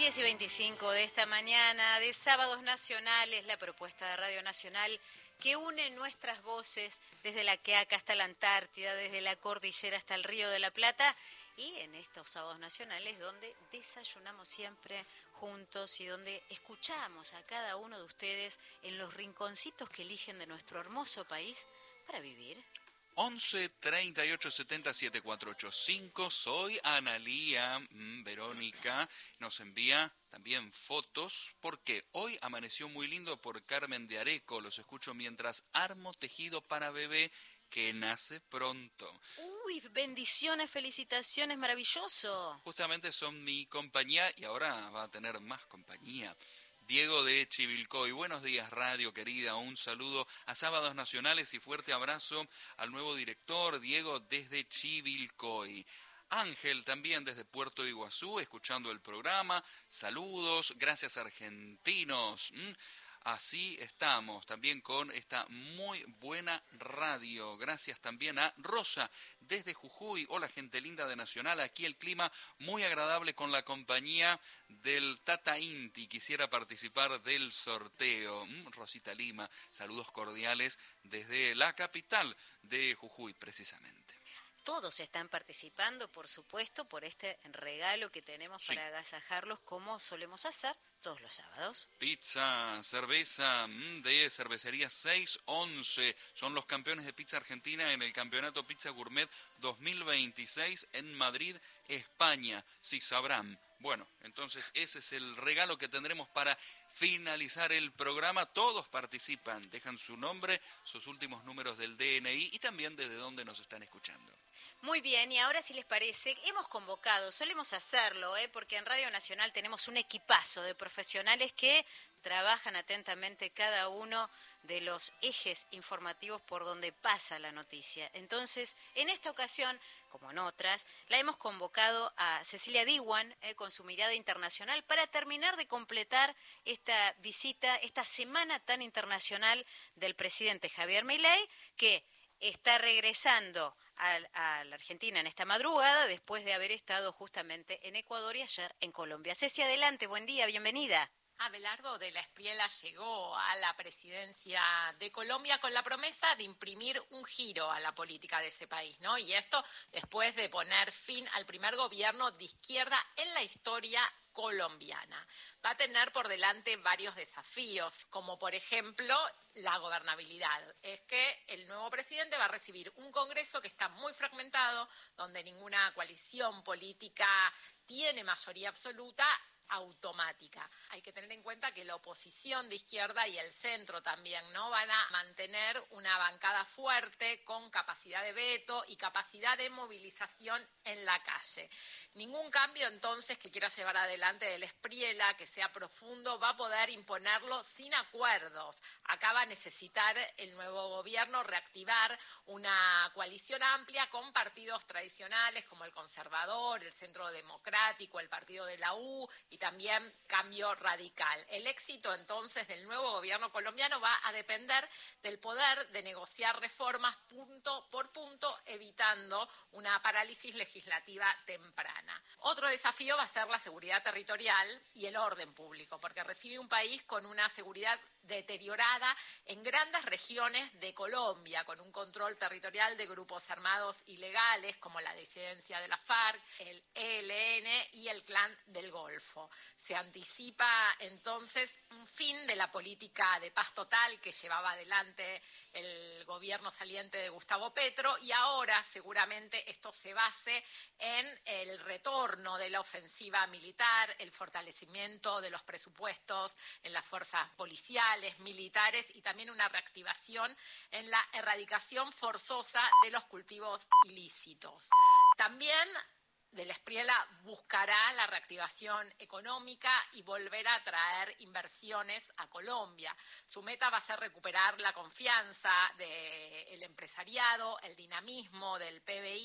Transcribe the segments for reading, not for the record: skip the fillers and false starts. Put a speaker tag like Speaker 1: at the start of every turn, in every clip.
Speaker 1: 10:25 de esta mañana de Sábados Nacionales, la propuesta de Radio Nacional que une nuestras voces desde la Quiaca hasta la Antártida, desde la cordillera hasta el Río de la Plata, y en estos Sábados Nacionales donde desayunamos siempre juntos y donde escuchamos a cada uno de ustedes en los rinconcitos que eligen de nuestro hermoso país para vivir.
Speaker 2: 11 38 70 7485. Soy Analía. Verónica nos envía también fotos porque hoy amaneció muy lindo por Carmen de Areco. Los escucho mientras armo tejido para bebé que nace pronto.
Speaker 1: Uy, bendiciones, felicitaciones, maravilloso.
Speaker 2: Justamente son mi compañía y ahora va a tener más compañía. Diego de Chivilcoy, buenos días radio querida, un saludo a Sábados Nacionales y fuerte abrazo al nuevo director Diego desde Chivilcoy. Ángel también desde Puerto Iguazú, escuchando el programa, saludos, gracias argentinos. Así estamos, también con esta muy buena radio. Gracias también a Rosa desde Jujuy. Hola, gente linda de Nacional. Aquí el clima muy agradable con la compañía del Tata Inti. Quisiera participar del sorteo. Rosita Lima, saludos cordiales desde la capital de Jujuy, precisamente.
Speaker 1: Todos están participando, por supuesto, por este regalo que tenemos para agasajarlos, como solemos hacer todos los sábados.
Speaker 2: Pizza, cerveza de Cervecería 611. Son los campeones de pizza argentina en el Campeonato Pizza Gourmet 2026 en Madrid, España. Sí sabrán. Bueno, entonces ese es el regalo que tendremos para finalizar el programa. Todos participan, dejan su nombre, sus últimos números del DNI y también desde dónde nos están escuchando.
Speaker 1: Muy bien, y ahora si les parece, hemos convocado, solemos hacerlo, porque en Radio Nacional tenemos un equipazo de profesionales que trabajan atentamente cada uno de los ejes informativos por donde pasa la noticia. Entonces, en esta ocasión, como en otras, la hemos convocado a Cecilia Diwan con su mirada internacional para terminar de completar esta visita, esta semana tan internacional del presidente Javier Milei, que está regresando a la Argentina en esta madrugada después de haber estado justamente en Ecuador y ayer en Colombia. Ceci, adelante, buen día, bienvenida.
Speaker 3: Abelardo de la Espriella llegó a la presidencia de Colombia con la promesa de imprimir un giro a la política de ese país, ¿no? Y esto después de poner fin al primer gobierno de izquierda en la historia colombiana. Va a tener por delante varios desafíos, como por ejemplo la gobernabilidad. Es que el nuevo presidente va a recibir un Congreso que está muy fragmentado, donde ninguna coalición política tiene mayoría absoluta automática. Hay que tener en cuenta que la oposición de izquierda y el centro también, ¿no? Van a mantener una bancada fuerte con capacidad de veto y capacidad de movilización en la calle. Ningún cambio entonces que quiera llevar adelante del Espriella, que sea profundo, va a poder imponerlo sin acuerdos. Acá va a necesitar el nuevo gobierno reactivar una coalición amplia con partidos tradicionales como el Conservador, el Centro Democrático, el Partido de la U y también Cambio Radical. El éxito entonces del nuevo gobierno colombiano va a depender del poder de negociar reformas punto por punto, evitando una parálisis legislativa temprana. Otro desafío va a ser la seguridad territorial y el orden público, porque recibe un país con una seguridad deteriorada en grandes regiones de Colombia, con un control territorial de grupos armados ilegales como la disidencia de la FARC, el ELN y el Clan del Golfo. Se anticipa entonces un fin de la política de paz total que llevaba adelante el gobierno saliente de Gustavo Petro y ahora seguramente esto se base en el retorno de la ofensiva militar, el fortalecimiento de los presupuestos en las fuerzas policiales, militares y también una reactivación en la erradicación forzosa de los cultivos ilícitos. También del Espriella buscará la reactivación económica y volver a atraer inversiones a Colombia. Su meta va a ser recuperar la confianza del empresariado, el dinamismo del PBI,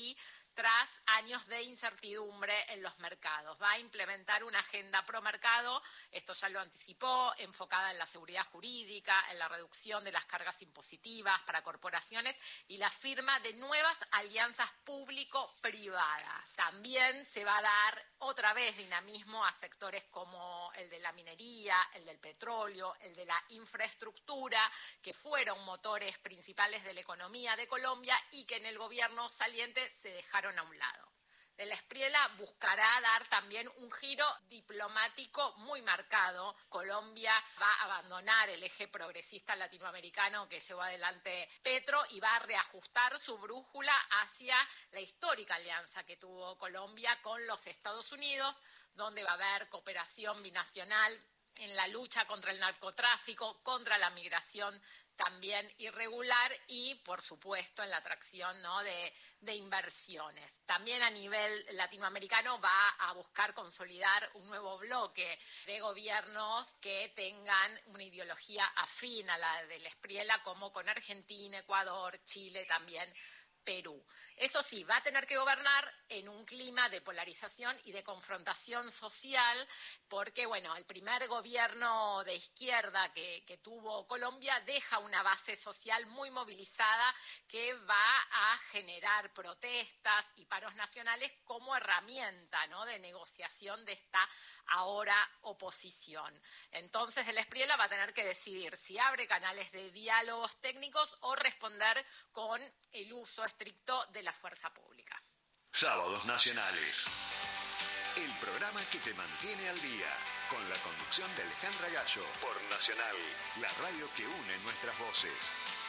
Speaker 3: tras años de incertidumbre en los mercados. Va a implementar una agenda pro mercado, esto ya lo anticipó, enfocada en la seguridad jurídica, en la reducción de las cargas impositivas para corporaciones y la firma de nuevas alianzas público-privadas. También se va a dar otra vez dinamismo a sectores como el de la minería, el del petróleo, el de la infraestructura, que fueron motores principales de la economía de Colombia y que en el gobierno saliente se dejaron a un lado. De la Espriella buscará dar también un giro diplomático muy marcado. Colombia va a abandonar el eje progresista latinoamericano que llevó adelante Petro y va a reajustar su brújula hacia la histórica alianza que tuvo Colombia con los Estados Unidos, donde va a haber cooperación binacional en la lucha contra el narcotráfico, contra la migración también irregular y, por supuesto, en la atracción, ¿no?, de inversiones. También a nivel latinoamericano va a buscar consolidar un nuevo bloque de gobiernos que tengan una ideología afín a la de la Espriella, como con Argentina, Ecuador, Chile, también Perú. Eso sí, va a tener que gobernar en un clima de polarización y de confrontación social, porque, bueno, el primer gobierno de izquierda que tuvo Colombia deja una base social muy movilizada que va a generar protestas y paros nacionales como herramienta, ¿no?, de negociación de esta ahora oposición. Entonces, el Espriella va a tener que decidir si abre canales de diálogos técnicos o responder con el uso estricto de la fuerza pública.
Speaker 4: Sábados Nacionales. El programa que te mantiene al día. Con la conducción de Alejandra Gallo. Por Nacional, la radio que une nuestras voces.